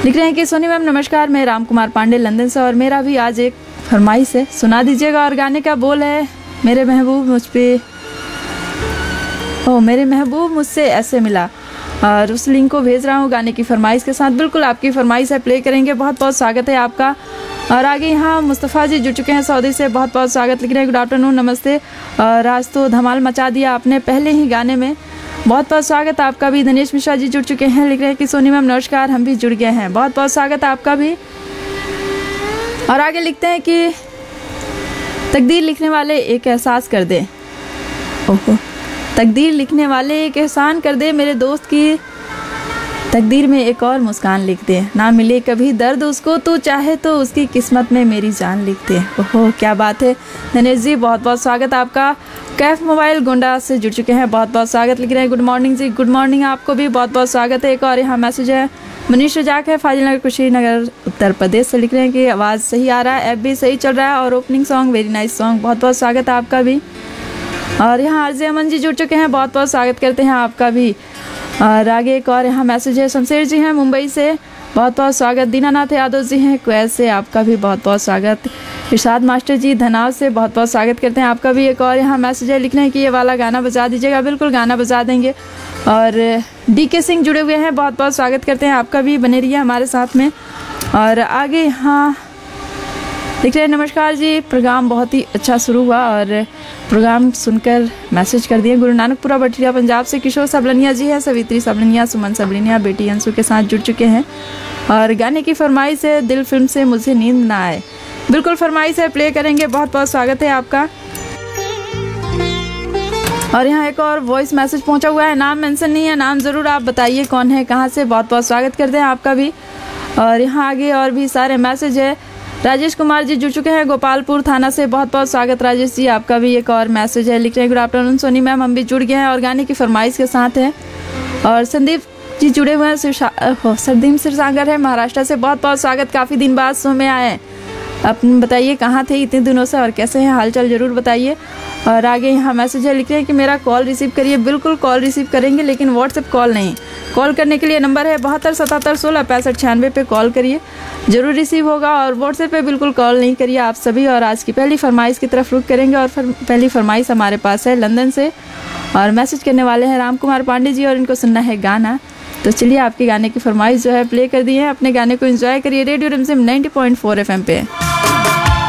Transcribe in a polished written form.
लिख रहे हैं कि सोनी मैम नमस्कार, मैं राम कुमार पांडे लंदन से, और मेरा भी आज एक फरमाइश है, सुना दीजिएगा। और गाने का बोल है मेरे महबूब मुझसे ऐसे मिला, और उस लिंक को भेज रहा हूँ गाने की फरमाइश के साथ। बिल्कुल आपकी फरमाइश है, प्ले करेंगे। बहुत बहुत स्वागत है आपका। और आगे यहाँ मुस्तफ़ा जी जुड़ चुके हैं सऊदी से, बहुत बहुत स्वागत। लिख रहे हैं गुड आफ्टरनून, नमस्ते। और आज तो धमाल मचा दिया आपने पहले ही गाने में, बहुत बहुत स्वागत आपका भी। दिनेश मिश्रा जी जुड़ चुके हैं, लिख रहे हैं कि सोनी मैम नमस्कार, हम भी जुड़ गए हैं, बहुत बहुत स्वागत आपका भी। और आगे लिखते हैं कि तकदीर लिखने वाले एक एहसास कर दे, ओहो, तकदीर लिखने वाले एक एहसान कर दे, मेरे दोस्त की तकदीर में एक और मुस्कान लिख दे, ना मिले कभी दर्द उसको, तू चाहे तो उसकी किस्मत में मेरी जान लिख दे। ओहो क्या बात है दिनेश जी, बहुत बहुत स्वागत आपका। कैफ मोबाइल गोंडा से जुड़ चुके हैं, बहुत बहुत स्वागत। लिख रहे हैं गुड मॉर्निंग जी, गुड मॉर्निंग आपको भी, बहुत बहुत स्वागत है। एक और यहाँ मैसेज है, मनीष रजाक है फाजिल नगर कुशीनगर उत्तर प्रदेश से, लिख रहे हैं कि आवाज़ सही आ रहा है, ऐप भी सही चल रहा है, और opening song very nice song, बहुत बहुत स्वागत है आपका भी। और यहाँ आरजे अमन जी जुड़ चुके हैं, बहुत बहुत स्वागत करते हैं आपका भी। और आगे एक और यहाँ मैसेज है, शमशेर जी हैं मुंबई से, बहुत बहुत स्वागत। दीनानाथ यादव जी हैं क्वैत से, आपका भी बहुत बहुत स्वागत। इरशाद मास्टर जी धनाव से, बहुत बहुत स्वागत करते हैं आपका भी। एक और यहाँ मैसेज है, लिखने की ये वाला गाना बजा दीजिएगा, बिल्कुल गाना बजा देंगे। और DK सिंह जुड़े हुए हैं, बहुत बहुत स्वागत करते हैं आपका भी, बने रहिए हमारे साथ में। और आगे यहाँ लिख रहे हैं नमस्कार जी, प्रोग्राम बहुत ही अच्छा शुरू हुआ, और प्रोग्राम सुनकर मैसेज कर दिए। गुरु नानकपुरा बठिया पंजाब से किशोर सबलनिया जी है, सवित्री सबलनिया, सुमन सबलनिया बेटी अंशु के साथ जुड़ चुके हैं। और गाने की फरमाइश है, दिल फिल्म से मुझे नींद ना आए, बिल्कुल फरमाइश है, प्ले करेंगे। बहुत बहुत स्वागत है आपका। और यहाँ एक और वॉइस मैसेज पहुँचा हुआ है, नाम मेंशन नहीं है, नाम ज़रूर आप बताइए कौन है, कहाँ से, बहुत बहुत स्वागत करते हैं आपका भी। और यहाँ आगे और भी सारे मैसेज है, राजेश कुमार जी जुड़ चुके हैं गोपालपुर थाना से, बहुत बहुत स्वागत राजेश जी आपका भी। एक और मैसेज है, लिख रहे हैं गुड आफ्टरनून सोनी मैम, हम भी जुड़ गए हैं और गाने की फरमाइश के साथ हैं। और संदीप जी जुड़े हुए हैं, सरदीप सिरसागर है महाराष्ट्र से, बहुत बहुत स्वागत। काफ़ी दिन बाद शो में आए, आप बताइए कहाँ थे इतने दिनों से और कैसे हैं, हालचाल ज़रूर बताइए। और आगे यहाँ मैसेज है, लिख रहे हैं कि मेरा कॉल रिसीव करिए, बिल्कुल कॉल रिसीव करेंगे, लेकिन व्हाट्सएप कॉल नहीं। कॉल करने के लिए नंबर है 72 77 16 65 96 पे कॉल करिए, ज़रूर रिसीव होगा। और व्हाट्सएप पे बिल्कुल कॉल नहीं करिए आप सभी। और आज की पहली फरमाइश की तरफ रुख करेंगे, और पहली फरमाइश हमारे पास है लंदन से, और मैसेज करने वाले हैं राम कुमार पांडे जी, और इनको सुनना है गाना। तो चलिए आपके गाने की फरमाइश जो है प्ले कर दी है, अपने गाने को एंजॉय करिए। रेडियो रिमझिम 90.4 FM पे।